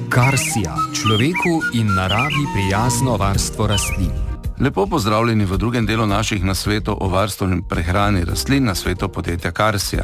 Karsija, človeku in naravi prijazno varstvo rastlin. Lepo pozdravljeni v drugem delu naših nasvetov o varstvu in prehrani rastlin na svetu podjetja Karsija.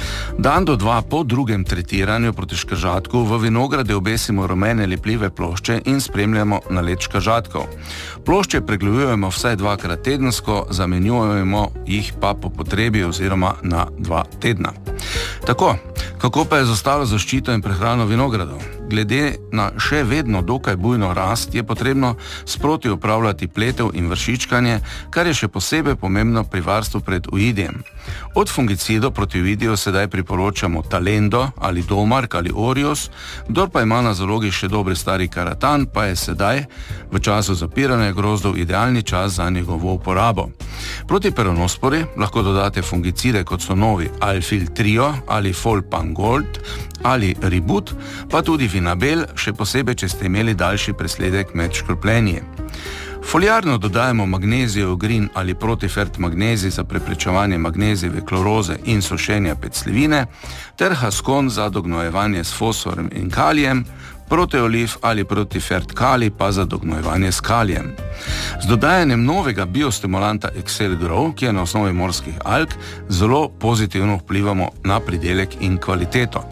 Dan do dva po drugem tretiranju proti škržatku v vinograde obesimo rumene lepljive plošče in spremljamo nalet škržatkov. Plošče pregledujemo vsaj dvakrat tedensko, zamenjujemo jih pa po potrebi oziroma na 2 tedna. Tako, kako pa je z ostalo zaščito in prehrano vinogradov? Glede na še vedno dokaj bujno rast je potrebno sproti upravljati pletev in vršičkanje, kar je še posebej pomembno pri varstvu pred uidjem. Od fungicidov proti uidiju sedaj priporočamo Talendo ali Domark ali Orius, kdor pa ima na zalogi še dobri stari Karatan, pa je sedaj v času zapiranja grozdov idealni čas za njegovo uporabo. Proti peronospori lahko dodate fungicide kot so novi Alfil Trio ali Folpangold ali Ribut, pa tudi Vinabel, še posebej, če ste imeli daljši presledek med škropljenji. Foliarno dodajamo magnezijev grin ali protifert magnezij za preprečevanje magnezijeve kloroze in sušenja peclivine, ter Haskon za dognojevanje s fosforjem in kalijem, proteolif ali protifert kali pa za dognojevanje s kalijem. Z dodajanjem novega biostimulanta Excel Grow, ki je na osnovi morskih alg, zelo pozitivno vplivamo na pridelek in kvaliteto.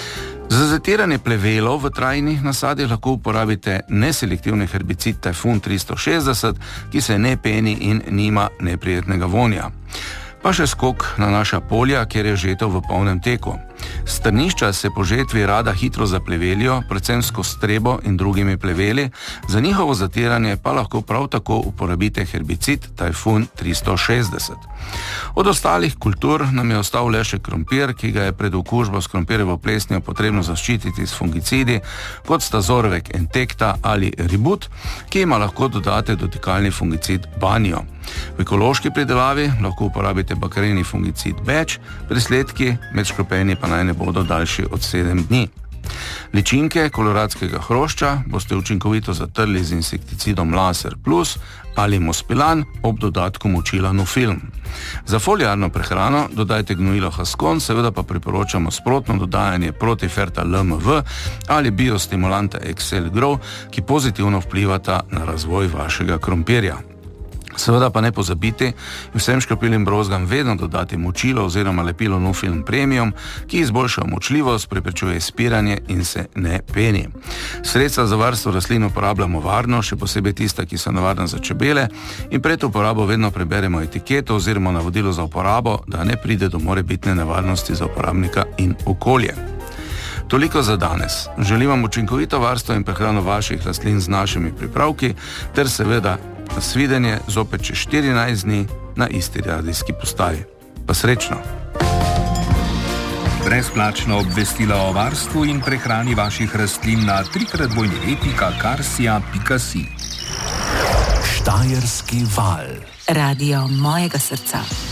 Za zatiranje plevelov v trajnih nasadih lahko uporabite neselektivni herbicid Typhoon 360, ki se ne peni in nima neprijetnega vonja. Pa še skok na naša polja, kjer je žetev v polnem teku. Strnišča se po žetvi rada hitro zaplevelijo, predvsem skozi trebo in drugimi pleveli, za njihovo zatiranje pa lahko prav tako uporabite herbicid Typhoon 360. Od ostalih kultur nam je ostal le še krompir, ki ga je pred okužbo s krompirjevo plesnjo potrebno zaščititi s fungicidi, kot sta Zorvek Entecta ali Ribut, ki ima lahko dodate dotikalni fungicid Banio. V ekološki pridelavi lahko uporabite bakterijni fungicid Beč, presledki med škropljenji pa naj ne bodo daljši od 7 dni. Ličinke koloradskega hrošča boste učinkovito zatrli z insekticidom Laser Plus ali Mospilan ob dodatku močila Nufilm. Za foliarno prehrano dodajte gnojilo Haskon, seveda pa priporočamo sprotno dodajanje protiferta LMV ali biostimulanta Excel Grow, ki pozitivno vplivata na razvoj vašega krompirja. Seveda pa ne pozabite vsem škropilnim brozgam vedno dodati močilo oziroma lepilo Nufilm Premium, ki izboljša močljivost, preprečuje spiranje in se ne peni. Sredstva za varstvo rastlin uporabljamo varno, še posebej tista, ki so nevarna za čebele, in pred uporabo vedno preberemo etiketo oziroma navodilo za uporabo, da ne pride do morebitne nevarnosti za uporabnika in okolje. Toliko za danes. Želim vam učinkovito varstvo in prehrano vaših rastlin z našimi pripravki, ter seveda nasvidenje zopet čez 14 dni na isti radijski postaji. Pa srečno! Brezplačna obvestila o varstvu in prehrani vaših rastlin na www.karsija.si. Štajerski val. Radio mojega srca.